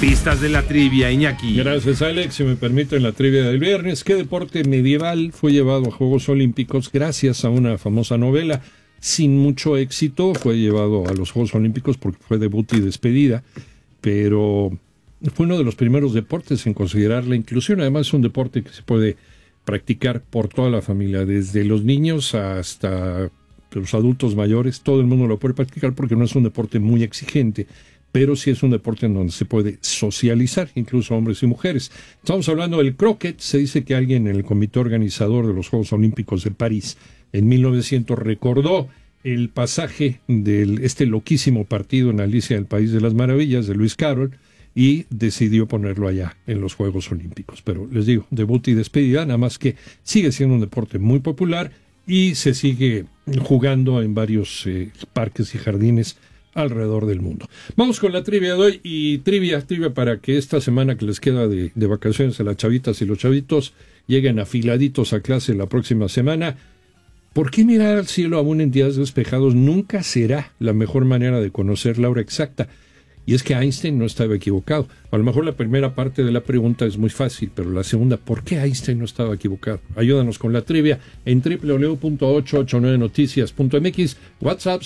Pistas de la trivia, Iñaki. Gracias, Alex. Si me permiten, la trivia del viernes. ¿Qué deporte medieval fue llevado a Juegos Olímpicos gracias a una famosa novela? Sin mucho éxito, fue llevado a los Juegos Olímpicos porque fue debut y despedida, pero fue uno de los primeros deportes en considerar la inclusión. Además, es un deporte que se puede practicar por toda la familia, desde los niños hasta los adultos mayores. Todo el mundo lo puede practicar porque no es un deporte muy exigente, pero sí es un deporte en donde se puede socializar, incluso hombres y mujeres. Estamos hablando del croquet. Se dice que alguien en el comité organizador de los Juegos Olímpicos de París en 1900 recordó el pasaje de este loquísimo partido en Alicia del País de las Maravillas de Lewis Carroll y decidió ponerlo allá en los Juegos Olímpicos. Pero les digo, debut y despedida, nada más que sigue siendo un deporte muy popular y se sigue jugando en varios parques y jardines alrededor del mundo. Vamos con la trivia de hoy y trivia para que esta semana que les queda de vacaciones a las chavitas y los chavitos lleguen afiladitos a clase la próxima semana. ¿Por qué mirar al cielo aún en días despejados nunca será la mejor manera de conocer la hora exacta? Y es que Einstein no estaba equivocado. A lo mejor la primera parte de la pregunta es muy fácil, pero la segunda, ¿por qué Einstein no estaba equivocado? Ayúdanos con la trivia en www.889noticias.mx, WhatsApp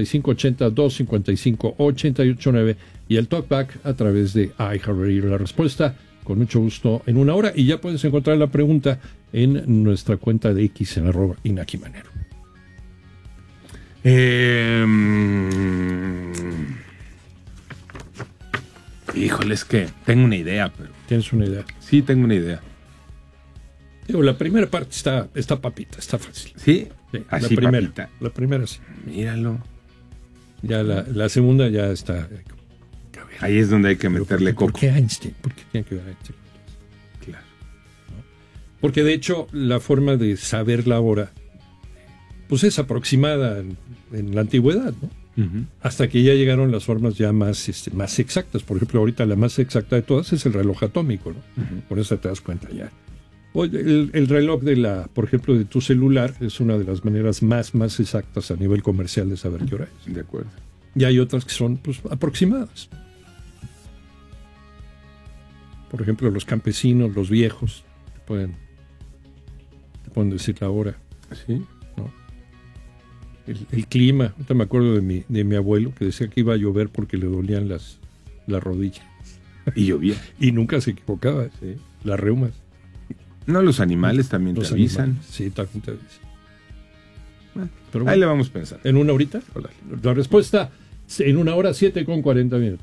5580-255-889 y el TalkBack a través de iHeartRadio. La respuesta, con mucho gusto, en una hora. Y ya puedes encontrar la pregunta en nuestra cuenta de X en @Iñaki Manero. Híjole, es que tengo una idea, pero... ¿Tienes una idea? Sí, tengo una idea. Digo, la primera parte está papita, está fácil. ¿Sí? Sí, así, papita. La primera sí. Míralo. Ya la segunda ya está... Ahí es donde hay que meterle coco. ¿Por qué Einstein? ¿Por qué tiene que ver Einstein? Claro. ¿No? Porque de hecho la forma de saber la hora pues es aproximada en la antigüedad, ¿no? Uh-huh. Hasta que ya llegaron las formas ya más exactas. Por ejemplo, ahorita la más exacta de todas es el reloj atómico, ¿no? Uh-huh. Por eso te das cuenta ya. El reloj por ejemplo, de tu celular es una de las maneras más exactas a nivel comercial de saber qué hora es. De acuerdo. Y hay otras que son pues aproximadas. Por ejemplo, los campesinos, los viejos, te pueden decir la hora. Sí. ¿No? El clima, ahorita me acuerdo de mi abuelo que decía que iba a llover porque le dolían las rodillas. Y llovía. Y nunca se equivocaba, sí. Las reumas. No, los animales también te avisan. Animales, sí, también te avisan. Bueno, pero ahí le vamos a pensar. ¿En una horita? La respuesta, en 1 hora, 7:40.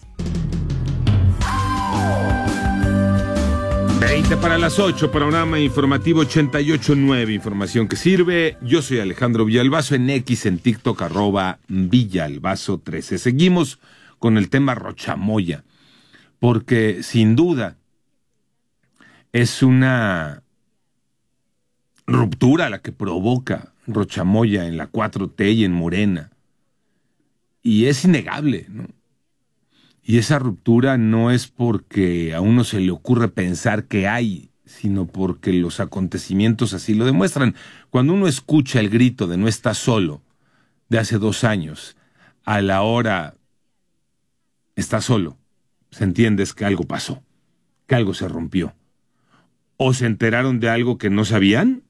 20 para las 8, programa informativo 88.9, información que sirve. Yo soy Alejandro Villalbazo, en X, en TikTok, @Villalbazo13. Seguimos con el tema Rochamoya, porque sin duda es una ruptura la que provoca Rochamoya en la 4T y en Morena. Y es innegable, ¿no? Y esa ruptura no es porque a uno se le ocurre pensar que hay, sino porque los acontecimientos así lo demuestran. Cuando uno escucha el grito de "no estás solo" de hace 2 años, a la hora "estás solo", se entiende que algo pasó, que algo se rompió. ¿O se enteraron de algo que no sabían?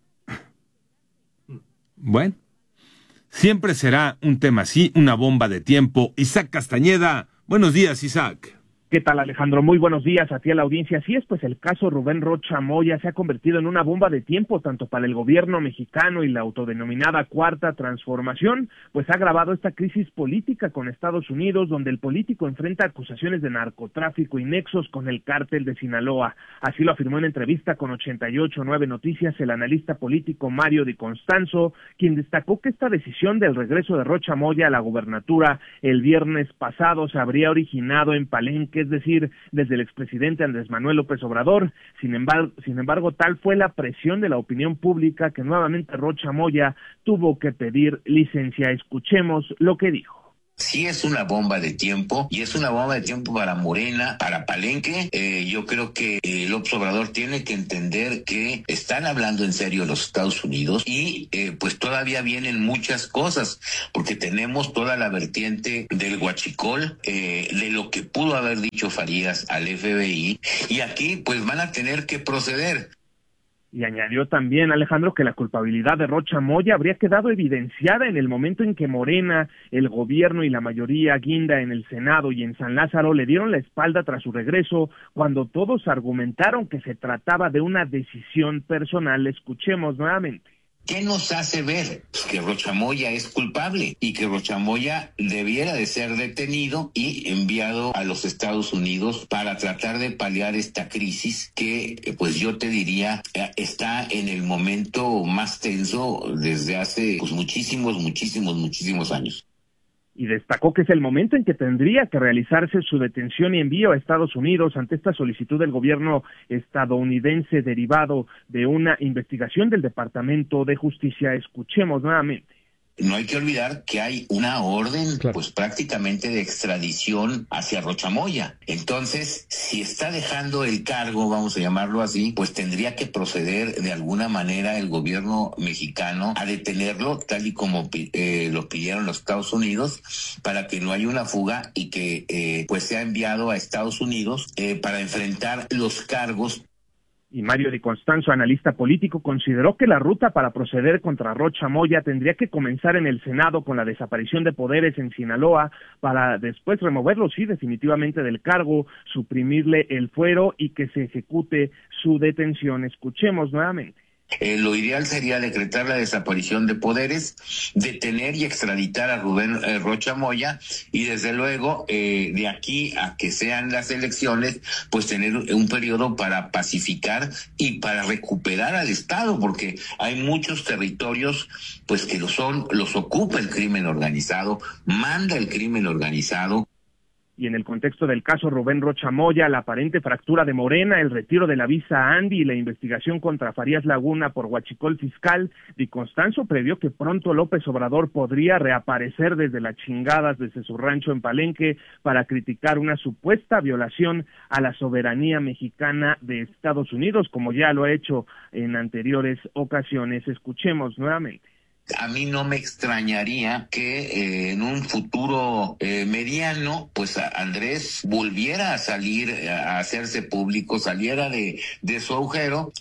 Bueno, siempre será un tema así, una bomba de tiempo. Isaac Castañeda. Buenos días, Isaac. ¿Qué tal, Alejandro? Muy buenos días a ti, a la audiencia. Así es, pues el caso Rubén Rocha Moya se ha convertido en una bomba de tiempo tanto para el gobierno mexicano y la autodenominada Cuarta Transformación, pues ha agravado esta crisis política con Estados Unidos, donde el político enfrenta acusaciones de narcotráfico y nexos con el cártel de Sinaloa. Así lo afirmó en entrevista con 88.9 Noticias el analista político Mario Di Constanzo, quien destacó que esta decisión del regreso de Rocha Moya a la gubernatura el viernes pasado se habría originado en Palenque, es decir, desde el expresidente Andrés Manuel López Obrador. Sin embargo, tal fue la presión de la opinión pública que nuevamente Rocha Moya tuvo que pedir licencia. Escuchemos lo que dijo. Sí es una bomba de tiempo, y es una bomba de tiempo para Morena, para Palenque. Yo creo que López Obrador tiene que entender que están hablando en serio los Estados Unidos y pues todavía vienen muchas cosas, porque tenemos toda la vertiente del huachicol, de lo que pudo haber dicho Farías al FBI, y aquí pues van a tener que proceder. Y añadió también, Alejandro, que la culpabilidad de Rocha Moya habría quedado evidenciada en el momento en que Morena, el gobierno y la mayoría guinda en el Senado y en San Lázaro le dieron la espalda tras su regreso, cuando todos argumentaron que se trataba de una decisión personal. Escuchemos nuevamente. ¿Qué nos hace ver? Pues que Rocha Moya es culpable y que Rocha Moya debiera de ser detenido y enviado a los Estados Unidos para tratar de paliar esta crisis que, pues yo te diría, está en el momento más tenso desde hace pues, muchísimos años. Y destacó que es el momento en que tendría que realizarse su detención y envío a Estados Unidos ante esta solicitud del gobierno estadounidense derivado de una investigación del Departamento de Justicia. Escuchemos nuevamente. No hay que olvidar que hay una orden, pues prácticamente de extradición hacia Rocha Moya. Entonces, si está dejando el cargo, vamos a llamarlo así, pues tendría que proceder de alguna manera el gobierno mexicano a detenerlo, tal y como lo pidieron los Estados Unidos, para que no haya una fuga y que pues sea enviado a Estados Unidos para enfrentar los cargos. Y Mario Di Constanzo, analista político, consideró que la ruta para proceder contra Rocha Moya tendría que comenzar en el Senado con la desaparición de poderes en Sinaloa, para después removerlo, sí, definitivamente del cargo, suprimirle el fuero y que se ejecute su detención. Escuchemos nuevamente. Lo ideal sería decretar la desaparición de poderes, detener y extraditar a Rubén Rocha Moya y desde luego de aquí a que sean las elecciones pues tener un periodo para pacificar y para recuperar al Estado, porque hay muchos territorios pues que los ocupa el crimen organizado, manda el crimen organizado. Y en el contexto del caso Rubén Rocha Moya, la aparente fractura de Morena, el retiro de la visa a Andy y la investigación contra Farías Laguna por huachicol fiscal, Di Constanzo previó que pronto López Obrador podría reaparecer desde las chingadas desde su rancho en Palenque para criticar una supuesta violación a la soberanía mexicana de Estados Unidos, como ya lo ha hecho en anteriores ocasiones. Escuchemos nuevamente. A mí no me extrañaría que en un futuro mediano, pues Andrés volviera a salir, a hacerse público, saliera de su agujero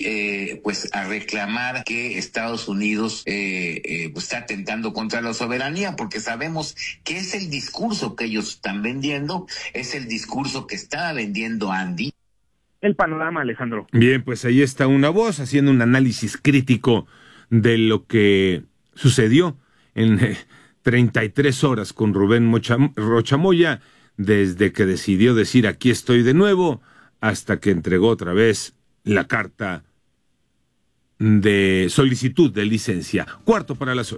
y pues a reclamar que Estados Unidos pues está atentando contra la soberanía, porque sabemos que es el discurso que ellos están vendiendo, es el discurso que estaba vendiendo Andy. El panorama, Alejandro. Bien, pues ahí está una voz haciendo un análisis crítico de lo que sucedió en 33 horas con Rubén Rocha Moya, desde que decidió decir aquí estoy de nuevo, hasta que entregó otra vez la carta de solicitud de licencia. 7:45.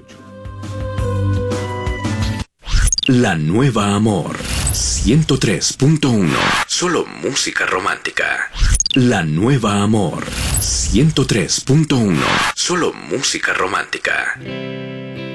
La Nueva Amor 103.1. Solo música romántica. La Nueva Amor 103.1. Solo música romántica.